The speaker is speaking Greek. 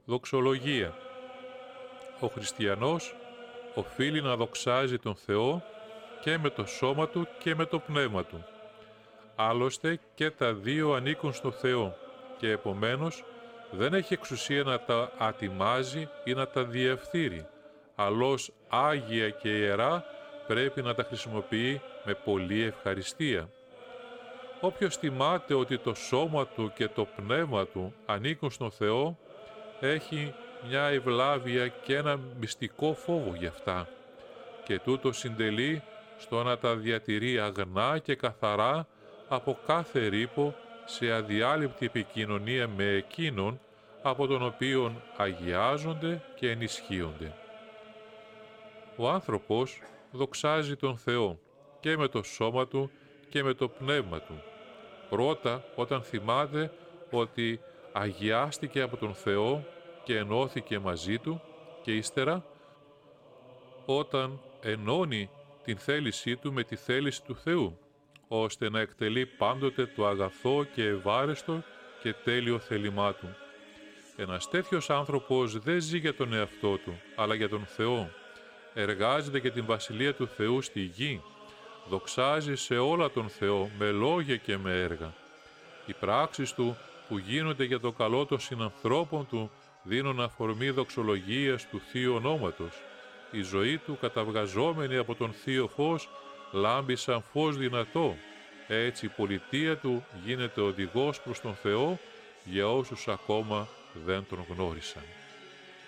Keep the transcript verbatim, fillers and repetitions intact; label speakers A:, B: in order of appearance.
A: Δοξολογία. Ο χριστιανός οφείλει να δοξάζει τον Θεό και με το σώμα του και με το πνεύμα του. Άλλωστε και τα δύο ανήκουν στο Θεό και επομένως δεν έχει εξουσία να τα ατιμάζει ή να τα διευθύνει, αλλώς άγια και ιερά πρέπει να τα χρησιμοποιεί με πολλή ευχαριστία. Όποιος θυμάται ότι το σώμα του και το πνεύμα του ανήκουν στον Θεό, έχει μια ευλάβεια και ένα μυστικό φόβο γι' αυτά και τούτο συντελεί στο να τα διατηρεί αγνά και καθαρά από κάθε ρήπο σε αδιάλειπτη επικοινωνία με εκείνον από τον οποίον αγιάζονται και ενισχύονται. Ο άνθρωπος δοξάζει τον Θεό και με το σώμα του και με το πνεύμα του. Πρώτα όταν θυμάται ότι αγιάστηκε από τον Θεό και ενώθηκε μαζί του και ύστερα όταν ενώνει την θέλησή του με τη θέληση του Θεού, ώστε να εκτελεί πάντοτε το αγαθό και ευάρεστο και τέλειο θέλημά του. Ένας τέτοιος άνθρωπος δεν ζει για τον εαυτό του, αλλά για τον Θεό. Εργάζεται για την Βασιλεία του Θεού στη γη. Δοξάζει σε όλα τον Θεό με λόγια και με έργα. Οι πράξεις του που γίνονται για το καλό των συνανθρώπων του δίνουν αφορμή δοξολογίας του Θείου Ονόματος. Η ζωή του καταβγαζόμενη από τον Θείο Φως λάμπει σαν φως δυνατό. Έτσι η πολιτεία του γίνεται οδηγός προς τον Θεό για όσους ακόμα δεν τον γνώρισαν.